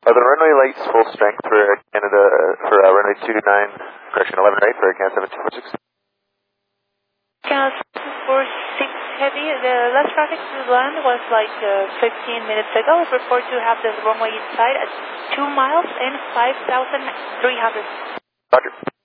The runway lights full strength for Canada, for runway 29, correction 11 right for Canada 7246. Canada 746 heavy, the last traffic to land was like 15 minutes ago. Report to have the runway inside at 2 miles and 5,300. Roger.